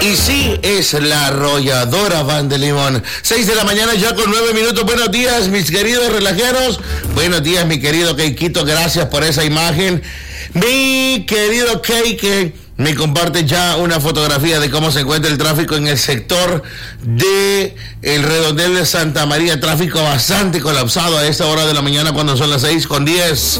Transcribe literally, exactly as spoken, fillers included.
Y sí, es la arrolladora Van de Limón. Seis de la mañana ya con nueve minutos. Buenos días, mis queridos relajeros. Buenos días, mi querido Keikito. Gracias por esa imagen. Mi querido Keike me comparte ya una fotografía de cómo se encuentra el tráfico en el sector de el Redondel de Santa María. Tráfico bastante colapsado a esta hora de la mañana cuando son las seis con diez.